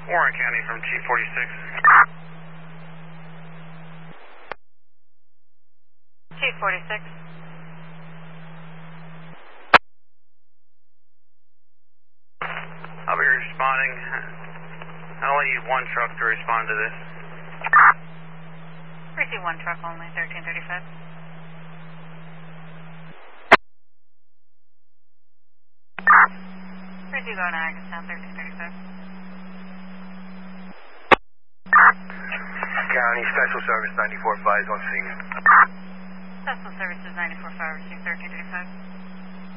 Warren County from Chief 46. Chief 46. I'll be responding. I'll need one truck to respond to this. Receive one truck only, 1335. Receive going to Hagerstown, 1335. County Special Service 94-5 on scene. Special Services 94-5, receive 1335.